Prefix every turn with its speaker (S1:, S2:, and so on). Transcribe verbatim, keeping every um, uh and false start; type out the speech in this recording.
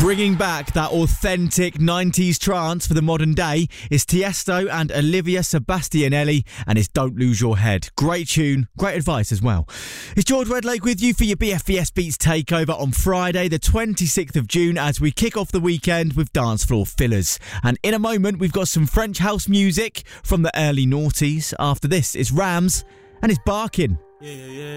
S1: Bringing back that authentic nineties trance for the modern day is Tiesto and Olivia Sebastianelli, and it's Don't Lose Your Head. Great tune, great advice as well. It's George Redlake with you for your B F B S Beats takeover on Friday the twenty-sixth of June as we kick off the weekend with dance floor fillers. And in a moment we've got some French house music from the early noughties. After this it's Rams and it's Barking.
S2: Yeah, yeah, yeah.